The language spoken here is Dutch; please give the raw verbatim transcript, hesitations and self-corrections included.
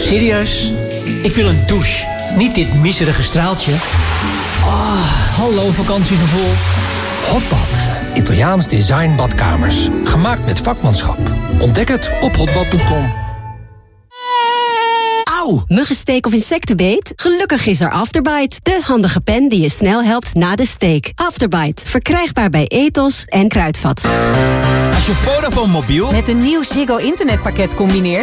Serieus? Ik wil een douche. Niet dit miserige straaltje. Oh, hallo vakantiegevoel. Hotbad. Italiaans design badkamers. Gemaakt met vakmanschap. Ontdek het op hotbad punt com. Auw! Muggensteek of insectenbeet? Gelukkig is er Afterbite. De handige pen die je snel helpt na de steek. Afterbite. Verkrijgbaar bij Ethos en Kruidvat. Als je Vodafone mobiel met een nieuw Ziggo internetpakket combineert,